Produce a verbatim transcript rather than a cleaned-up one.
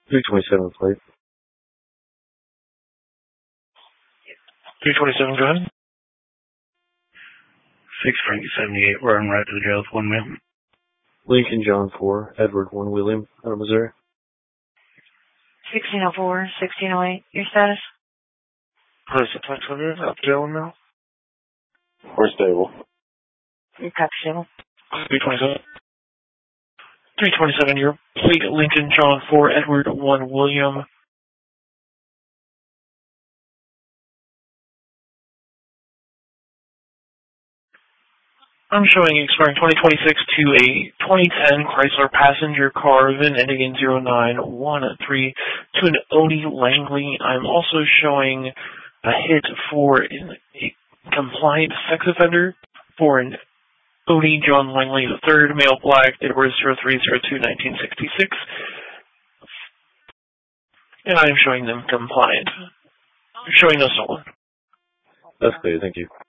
three twenty-seven plate. three twenty-seven, go ahead. six Frankie seventy-eight, we're on right to the jail with one male. Lincoln John four, Edward one William, out of Missouri. sixteen oh four, sixteen oh eight, your status? Police at six hundred, up to jail one male. We're stable. Your copy stable. three twenty-seven. three twenty-seven, your plate Lincoln John four, Edward one William. I'm showing expiring twenty twenty-six to a twenty ten Chrysler passenger car, VIN ending in zero nine one three, to an Odie Langley. I'm also showing a hit for an, a compliant sex offender for an Odie John Langley the third, male, black, date of birth zero three zero two nineteen sixty-six. And I am showing them compliant. I'm showing no stolen. That's clear, thank you.